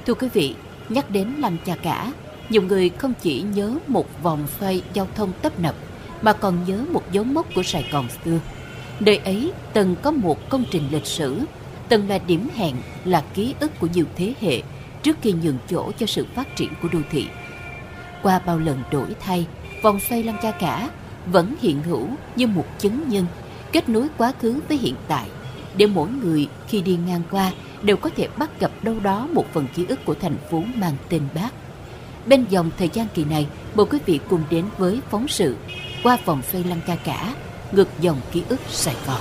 Thưa quý vị, nhắc đến Lăng Cha Cả, nhiều người không chỉ nhớ một vòng xoay giao thông tấp nập, mà còn nhớ một dấu mốc của Sài Gòn xưa. Nơi ấy từng có một công trình lịch sử, từng là điểm hẹn, là ký ức của nhiều thế hệ trước khi nhường chỗ cho sự phát triển của đô thị. Qua bao lần đổi thay, vòng xoay Lăng Cha Cả vẫn hiện hữu như một chứng nhân, kết nối quá khứ với hiện tại, để mỗi người khi đi ngang qua đều có thể bắt gặp đâu đó một phần ký ức của thành phố mang tên Bác. Bên dòng thời gian kỳ này, mời quý vị cùng đến với phóng sự Qua vòng xoay Lăng Cha Cả, ngược dòng ký ức Sài Gòn.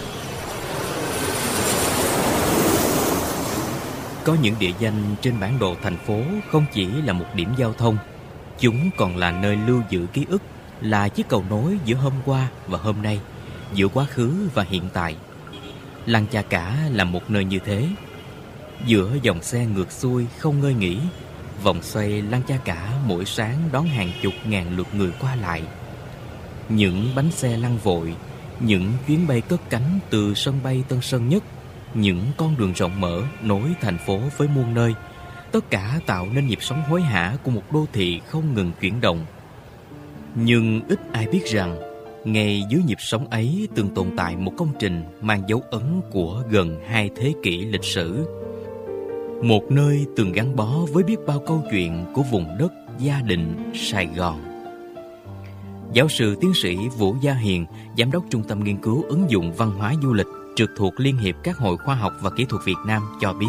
Có những địa danh trên bản đồ thành phố không chỉ là một điểm giao thông, chúng còn là nơi lưu giữ ký ức, là chiếc cầu nối giữa hôm qua và hôm nay, giữa quá khứ và hiện tại. Lăng Cha Cả là một nơi như thế. Giữa dòng xe ngược xuôi không ngơi nghỉ, vòng xoay Lăng Cha Cả mỗi sáng đón hàng chục ngàn lượt người qua lại. Những bánh xe lăn vội, những chuyến bay cất cánh từ sân bay Tân Sơn Nhất, những con đường rộng mở nối thành phố với muôn nơi, tất cả tạo nên nhịp sống hối hả của một đô thị không ngừng chuyển động. Nhưng ít ai biết rằng, ngay dưới nhịp sống ấy từng tồn tại một công trình mang dấu ấn của gần 2 thế kỷ lịch sử. Một nơi từng gắn bó với biết bao câu chuyện của vùng đất Gia Định, Sài Gòn. Giáo sư tiến sĩ Vũ Gia Hiền, Giám đốc Trung tâm Nghiên cứu ứng dụng văn hóa du lịch trực thuộc Liên hiệp các hội khoa học và kỹ thuật Việt Nam cho biết.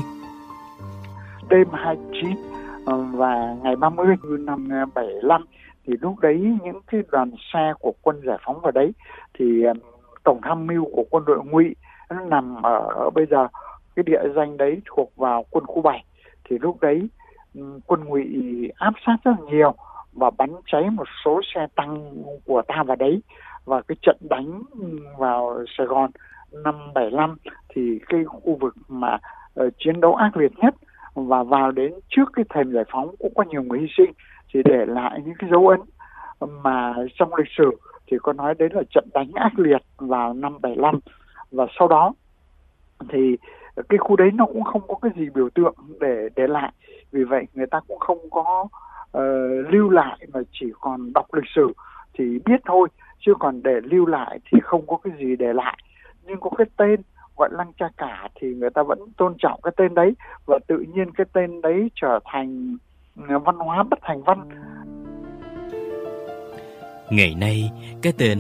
Đêm 29 và ngày 30 năm 75 thì lúc đấy những cái đoàn xe của quân giải phóng vào đấy, thì tổng tham mưu của quân đội Ngụy nó nằm ở bây giờ cái địa danh đấy thuộc vào quân khu 7. Thì lúc đấy quân Ngụy áp sát rất nhiều và bắn cháy một số xe tăng của ta vào đấy. Và cái trận đánh vào Sài Gòn năm 75 thì cái khu vực mà chiến đấu ác liệt nhất, và vào đến trước cái thềm giải phóng cũng có nhiều người hy sinh, thì để lại những cái dấu ấn mà trong lịch sử thì có nói đến là trận đánh ác liệt vào năm 75. Và sau đó thì cái khu đấy nó cũng không có cái gì biểu tượng để lại, vì vậy người ta cũng không có lưu lại, mà chỉ còn đọc lịch sử thì biết thôi, chứ còn để lưu lại thì không có cái gì để lại. Nhưng có cái tên gọi Lăng Cha Cả thì người ta vẫn tôn trọng cái tên đấy, và tự nhiên cái tên đấy trở thành văn hóa bất thành văn. Ngày nay, cái tên